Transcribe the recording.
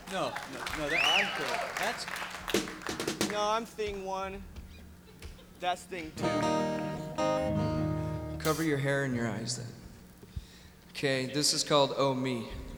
No, I'm cool. that's No, I'm thing one. That's thing two. Cover your hair and your eyes then. Okay, this is called Oh Me.